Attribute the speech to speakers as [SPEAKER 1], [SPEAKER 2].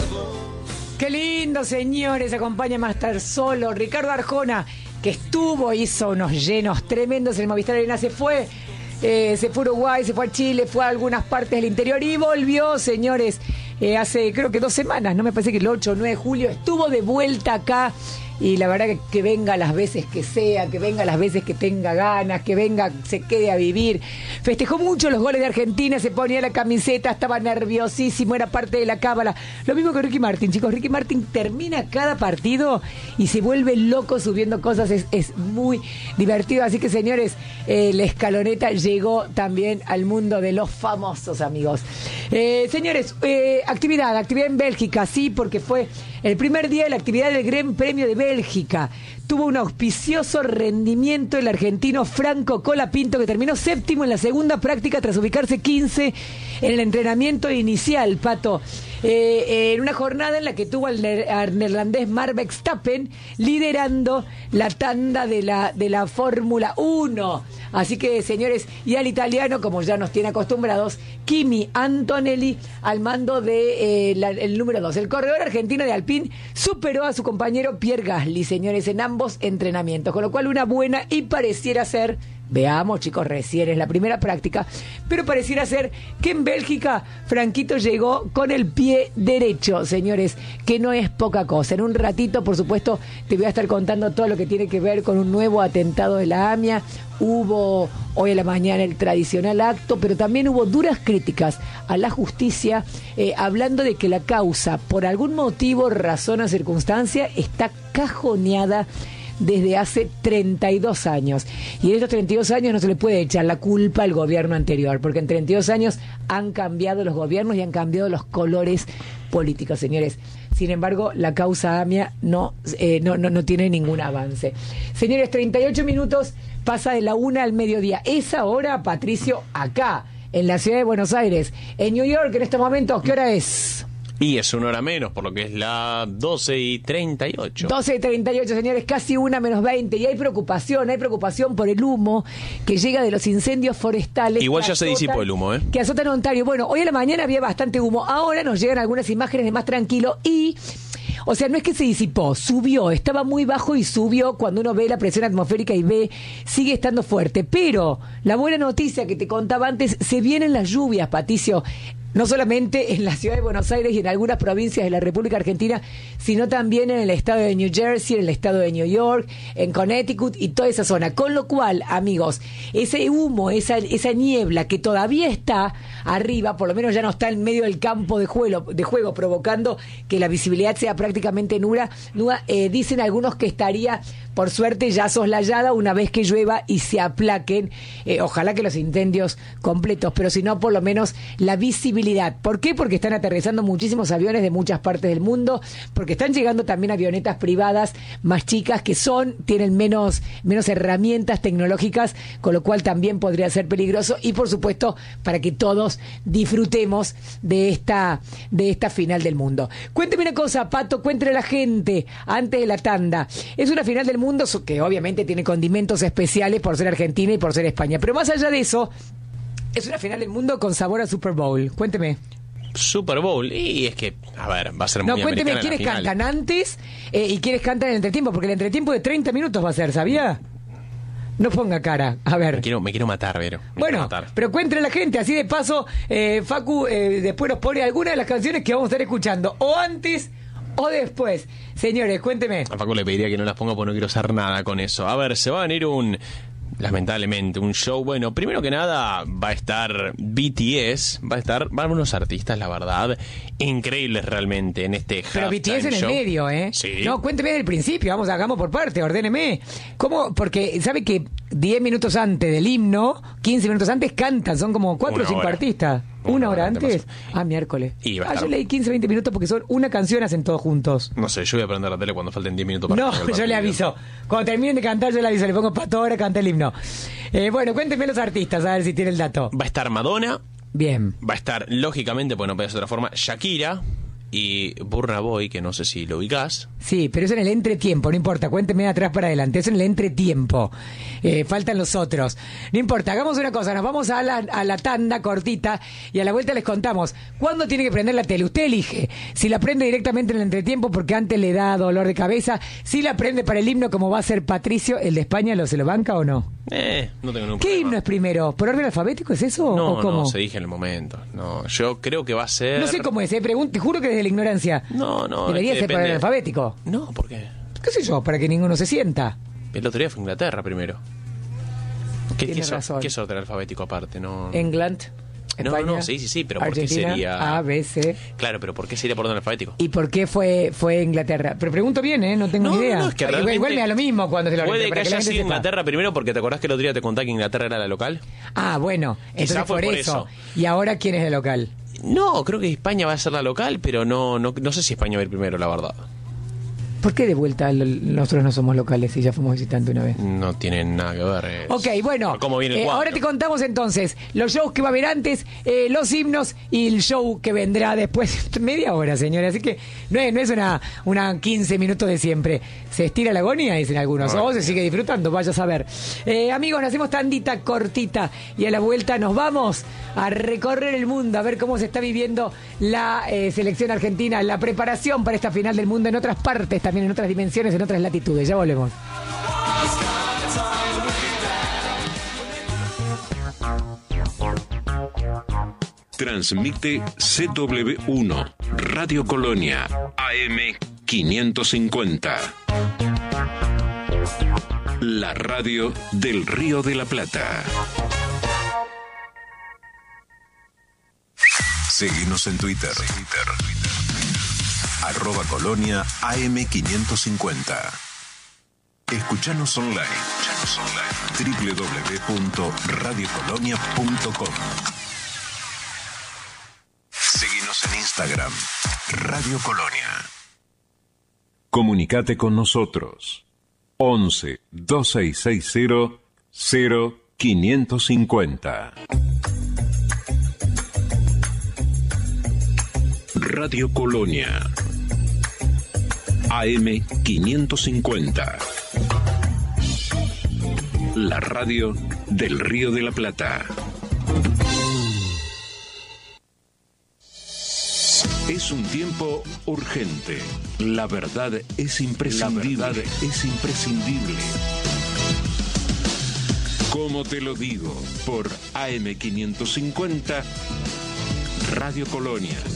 [SPEAKER 1] Qué lindo, señores, acompaña a estar solo. Ricardo Arjona, que hizo unos llenos tremendos en el Movistar Arena, se fue a Uruguay, se fue a Chile, fue a algunas partes del interior y volvió, señores, hace creo que 2 semanas, no me parece que el 8 o 9 de julio, estuvo de vuelta acá. Y la verdad que venga las veces que sea, que venga las veces que tenga ganas, que venga, se quede a vivir. Festejó mucho los goles de Argentina, se ponía la camiseta, estaba nerviosísimo, era parte de la cábala. Lo mismo que Ricky Martin, chicos. Ricky Martin termina cada partido y se vuelve loco subiendo cosas. Es muy divertido. Así que, señores, la escaloneta llegó también al mundo de los famosos, amigos. Señores, actividad en Bélgica, sí, porque fue el primer día de la actividad del Gran Premio de Bélgica. Tuvo un auspicioso rendimiento el argentino Franco Colapinto, que terminó 7º en la segunda práctica tras ubicarse 15 en el entrenamiento inicial, Pato. En una jornada en la que tuvo al neerlandés Max Verstappen liderando la tanda de la Fórmula 1. Así que, señores, y al italiano, como ya nos tiene acostumbrados, Kimi Antonelli al mando de el número 2. El corredor argentino de Alpine superó a su compañero Pierre Gasly, señores, en ambos entrenamientos, con lo cual una buena y pareciera ser... Veamos, chicos, recién es la primera práctica, pero pareciera ser que en Bélgica Franquito llegó con el pie derecho, señores, que no es poca cosa. En un ratito, por supuesto, te voy a estar contando todo lo que tiene que ver con un nuevo atentado de la AMIA. Hubo hoy a la mañana el tradicional acto, pero también hubo duras críticas a la justicia, hablando de que la causa, por algún motivo, razón o circunstancia, está cajoneada desde hace 32 años. Y en estos 32 años no se le puede echar la culpa al gobierno anterior, porque en 32 años han cambiado los gobiernos y han cambiado los colores políticos, señores. Sin embargo, la causa AMIA no tiene ningún avance. Señores, 38 minutos, pasa de la 1 al mediodía. Es ahora, Patricio, acá, en la ciudad de Buenos Aires. En New York, en estos momentos, ¿qué hora es?
[SPEAKER 2] Y es 1 hora menos, por lo que es la 12:38.
[SPEAKER 1] 12:38, señores, casi 1 menos 20. Y hay preocupación por el humo que llega de los incendios forestales.
[SPEAKER 2] Igual ya se disipó el humo,
[SPEAKER 1] que azotan a Ontario. Bueno, hoy a la mañana había bastante humo. Ahora nos llegan algunas imágenes de más tranquilo y... O sea, no es que se disipó, subió, estaba muy bajo y subió. Cuando uno ve la presión atmosférica y sigue estando fuerte. Pero la buena noticia que te contaba antes, se vienen las lluvias, Patricio. No solamente en la ciudad de Buenos Aires y en algunas provincias de la República Argentina, sino también en el estado de New Jersey, en el estado de New York, en Connecticut y toda esa zona. Con lo cual, amigos, ese humo, esa niebla que todavía está arriba, por lo menos ya no está en medio del campo de juego, provocando que la visibilidad sea prácticamente nula. Dicen algunos que estaría, por suerte, ya soslayada una vez que llueva y se aplaquen. Ojalá que los incendios completos, pero si no, por lo menos la visibilidad. ¿Por qué? Porque están aterrizando muchísimos aviones de muchas partes del mundo, porque están llegando también avionetas privadas más chicas que tienen menos herramientas tecnológicas, con lo cual también podría ser peligroso, y por supuesto para que todos disfrutemos de esta final del mundo. Cuénteme una cosa, Pato, cuéntele a la gente antes de la tanda. Es una final del mundo que obviamente tiene condimentos especiales por ser Argentina y por ser España, pero más allá de eso, es una final del mundo con sabor a Super Bowl. Cuénteme.
[SPEAKER 2] Super Bowl, y es que, a ver, va a ser muy americana.
[SPEAKER 1] No, cuénteme, ¿quiénes cantan antes y quiénes cantan en el entretiempo? Porque el entretiempo de 30 minutos va a ser, ¿sabía? No ponga cara, a ver.
[SPEAKER 2] Me quiero matar, Vero.
[SPEAKER 1] Bueno, pero cuéntale a la gente, así de paso, Facu después nos pone algunas de las canciones que vamos a estar escuchando, o antes o después. Señores, cuénteme.
[SPEAKER 2] A Facu le pediría que no las ponga porque no quiero hacer nada con eso. A ver, se va a venir lamentablemente, un show. Bueno, primero que nada va a estar BTS, van unos artistas, la verdad, increíbles realmente en este
[SPEAKER 1] Pero BTS en el medio, ¿eh?
[SPEAKER 2] Sí.
[SPEAKER 1] No, cuénteme desde el principio, hagamos por parte, ordéneme. ¿Cómo? Porque sabe que 10 minutos antes del himno, 15 minutos antes cantan, son como 4 o 5 artistas. ¿Una hora antes? Miércoles. Yo leí 15, 20 minutos porque son una canción, hacen todos juntos.
[SPEAKER 2] No sé, yo voy a prender la tele cuando falten 10 minutos para...
[SPEAKER 1] No, yo le aviso. Cuando terminen de cantar, yo le aviso. Le pongo Pato, ahora canta el himno. Bueno, cuéntenme los artistas, a ver si tiene el dato.
[SPEAKER 2] Va a estar Madonna.
[SPEAKER 1] Bien.
[SPEAKER 2] Va a estar, lógicamente, pues no puede ser de otra forma, Shakira. y Burna Boy, que no sé si lo ubicás.
[SPEAKER 1] Sí, pero es en el entretiempo, no importa, cuénteme de atrás para adelante, es en el entretiempo. Faltan los otros. No importa, hagamos una cosa, nos vamos a la tanda cortita y a la vuelta les contamos cuándo tiene que prender la tele. Usted elige si la prende directamente en el entretiempo porque antes le da dolor de cabeza, si la prende para el himno como va a ser Patricio, el de España, ¿se lo banca o no?
[SPEAKER 2] No tengo ningún
[SPEAKER 1] ¿Qué
[SPEAKER 2] problema.
[SPEAKER 1] himno es primero? ¿Por orden alfabético es eso
[SPEAKER 2] No,
[SPEAKER 1] o cómo?
[SPEAKER 2] no, se dije en el momento. No, yo creo que va a ser...
[SPEAKER 1] No sé cómo es, te juro que desde la ignorancia.
[SPEAKER 2] No,
[SPEAKER 1] Debería
[SPEAKER 2] es que
[SPEAKER 1] ser por orden alfabético.
[SPEAKER 2] No, ¿por qué?
[SPEAKER 1] ¿Qué sé yo? Para que ninguno se sienta.
[SPEAKER 2] El otro día fue Inglaterra primero.
[SPEAKER 1] Tienes razón.
[SPEAKER 2] ¿Qué es orden alfabético aparte? No.
[SPEAKER 1] England, España,
[SPEAKER 2] No, sí, pero ¿por
[SPEAKER 1] Argentina,
[SPEAKER 2] qué sería...?
[SPEAKER 1] A, B, C.
[SPEAKER 2] Claro, pero ¿por qué sería por orden alfabético?
[SPEAKER 1] ¿Y por qué fue Inglaterra? Pero pregunto bien, ¿eh? No tengo ni idea.
[SPEAKER 2] No, es que
[SPEAKER 1] igual me da lo mismo cuando se lo
[SPEAKER 2] puede
[SPEAKER 1] para
[SPEAKER 2] que
[SPEAKER 1] la
[SPEAKER 2] haya
[SPEAKER 1] gente
[SPEAKER 2] sido
[SPEAKER 1] sepa.
[SPEAKER 2] Inglaterra primero porque te acordás que el otro día te conté que Inglaterra era la local.
[SPEAKER 1] Ah, bueno, entonces
[SPEAKER 2] fue
[SPEAKER 1] por
[SPEAKER 2] por
[SPEAKER 1] eso.
[SPEAKER 2] eso.
[SPEAKER 1] ¿Y ahora quién es el local?
[SPEAKER 2] No, creo que España va a ser la local, pero no sé si España va a ir primero, la verdad.
[SPEAKER 1] ¿Por qué de vuelta nosotros no somos locales y ya fuimos visitantes una vez?
[SPEAKER 2] No tienen nada que ver.
[SPEAKER 1] Ok, bueno,
[SPEAKER 2] ¿Cómo viene el cuadro?
[SPEAKER 1] ahora te contamos entonces los shows que va a haber antes, los himnos y el show que vendrá después. Media hora, señora, así que no es una 15 minutos de siempre. Se estira la agonía, dicen algunos, o se sigue disfrutando, vaya a saber. Amigos, nos hacemos tandita cortita y a la vuelta nos vamos a recorrer el mundo, a ver cómo se está viviendo la selección argentina, la preparación para esta final del mundo en otras partes, también en otras dimensiones, en otras latitudes. Ya volvemos.
[SPEAKER 3] Transmite CW1 Radio Colonia AM 550. La radio del Río de la Plata. Seguinos en Twitter. @Colonia AM 550. Escuchanos online. www.radiocolonia.com. Seguinos en Instagram. Radio Colonia. Comunicate con nosotros. 11 2660 0550. Radio Colonia AM 550. La radio del Río de la Plata. Es un tiempo urgente. La verdad es imprescindible. Como te lo digo, por AM 550, Radio Colonia.